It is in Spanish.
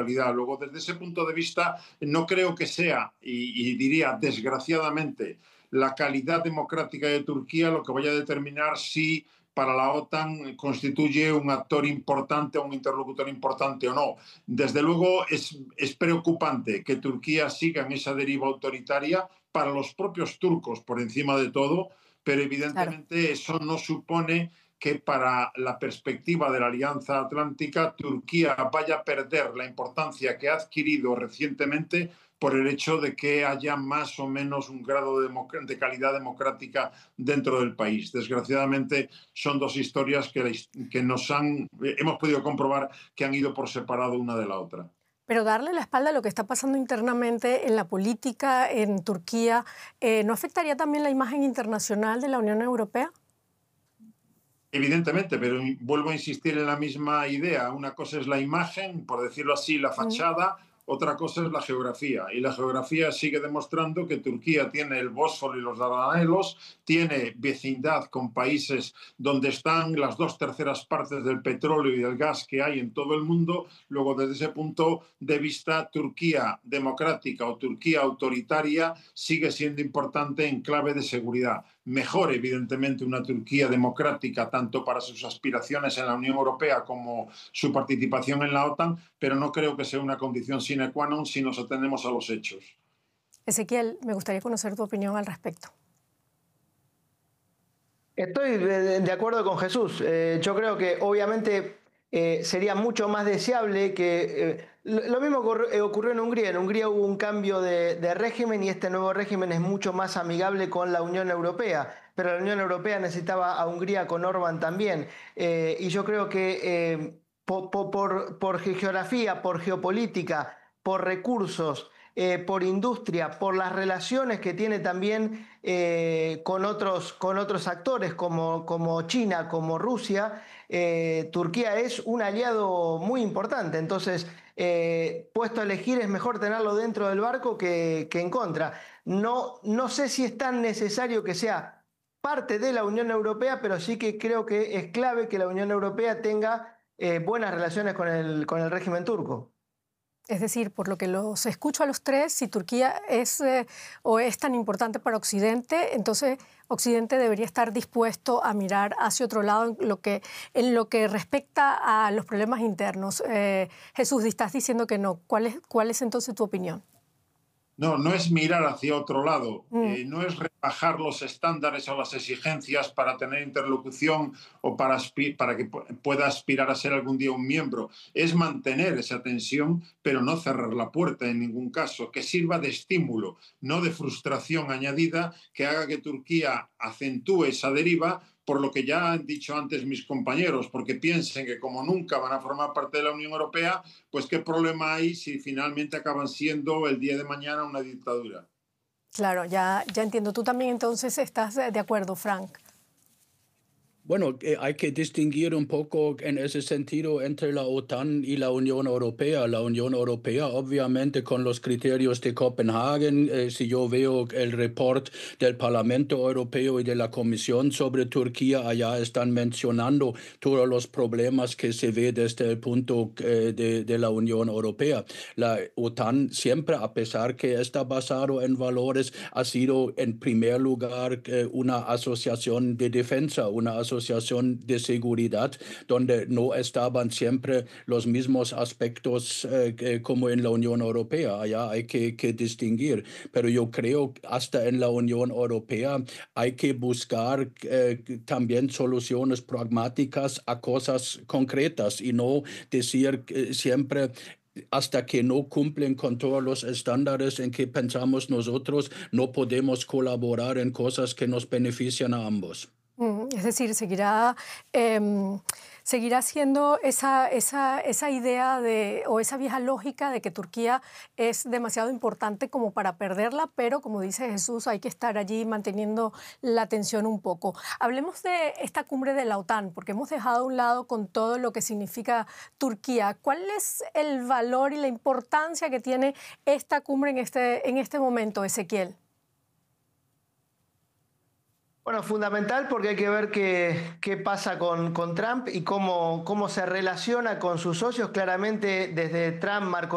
neutralidad. Luego, desde ese punto de vista, no creo que sea, y diría desgraciadamente, la calidad democrática de Turquía lo que vaya a determinar si para la OTAN constituye un actor importante o un interlocutor importante o no. Desde luego es preocupante que Turquía siga en esa deriva autoritaria para los propios turcos por encima de todo, pero Claro. evidentemente eso no supone que para la perspectiva de la Alianza Atlántica Turquía vaya a perder la importancia que ha adquirido recientemente por el hecho de que haya más o menos un grado de calidad democrática dentro del país. Desgraciadamente son dos historias que hemos podido comprobar que han ido por separado una de la otra. Pero darle la espalda a lo que está pasando internamente en la política en Turquía, ¿no afectaría también la imagen internacional de la Unión Europea? Evidentemente, pero vuelvo a insistir en la misma idea. Una cosa es la imagen, por decirlo así, la Mm. fachada, otra cosa es la geografía. Y la geografía sigue demostrando que Turquía tiene el Bósforo y los Dardanelos, tiene vecindad con países donde están las 2/3 del petróleo y del gas que hay en todo el mundo. Luego, desde ese punto de vista, Turquía democrática o Turquía autoritaria sigue siendo importante en clave de seguridad. Mejor, evidentemente, una Turquía democrática, tanto para sus aspiraciones en la Unión Europea como su participación en la OTAN, pero no creo que sea una condición sine qua non si nos atendemos a los hechos. Ezequiel, me gustaría conocer tu opinión al respecto. Estoy de acuerdo con Jesús. Yo creo que obviamente sería mucho más deseable que... lo mismo ocurrió en Hungría. En Hungría hubo un cambio de régimen y este nuevo régimen es mucho más amigable con la Unión Europea. Pero la Unión Europea necesitaba a Hungría con Orbán también. Y yo creo que por geografía, por geopolítica, por recursos, por industria, por las relaciones que tiene también con otros actores como China, como Rusia, Turquía es un aliado muy importante. Entonces, puesto a elegir, es mejor tenerlo dentro del barco que en contra. No sé si es tan necesario que sea parte de la Unión Europea, pero sí que creo que es clave que la Unión Europea tenga buenas relaciones con el régimen turco. Es decir, por lo que los escucho a los tres, si Turquía es o es tan importante para Occidente, entonces Occidente debería estar dispuesto a mirar hacia otro lado en lo que respecta a los problemas internos. Jesús, estás diciendo que no. ¿Cuál es entonces tu opinión? No, no es mirar hacia otro lado, Mm. no es rebajar los estándares o las exigencias para tener interlocución o para que pueda aspirar a ser algún día un miembro. Es mantener esa tensión, pero no cerrar la puerta en ningún caso, que sirva de estímulo, no de frustración añadida, que haga que Turquía acentúe esa deriva, por lo que ya han dicho antes mis compañeros, porque piensen que como nunca van a formar parte de la Unión Europea, pues qué problema hay si finalmente acaban siendo el día de mañana una dictadura. Claro, ya entiendo. Tú también entonces estás de acuerdo, Frank. Bueno, hay que distinguir un poco en ese sentido entre la OTAN y la Unión Europea. La Unión Europea, obviamente, con los criterios de Copenhague, si yo veo el report del Parlamento Europeo y de la Comisión sobre Turquía, allá están mencionando todos los problemas que se ve desde el punto de la Unión Europea. La OTAN siempre, a pesar que está basado en valores, ha sido en primer lugar una asociación de defensa, una asociación de seguridad, donde no estaban siempre los mismos aspectos como en la Unión Europea. Allá hay que distinguir. Pero yo creo que hasta en la Unión Europea hay que buscar también soluciones pragmáticas a cosas concretas y no decir siempre hasta que no cumplen con todos los estándares en que pensamos nosotros, no podemos colaborar en cosas que nos benefician a ambos. Es decir, seguirá siendo esa idea o esa vieja lógica de que Turquía es demasiado importante como para perderla, pero como dice Jesús, hay que estar allí manteniendo la tensión un poco. Hablemos de esta cumbre de la OTAN, porque hemos dejado a un lado con todo lo que significa Turquía. ¿Cuál es el valor y la importancia que tiene esta cumbre en este momento, Ezequiel? Bueno, fundamental porque hay que ver qué pasa con Trump y cómo se relaciona con sus socios. Claramente desde Trump, Marco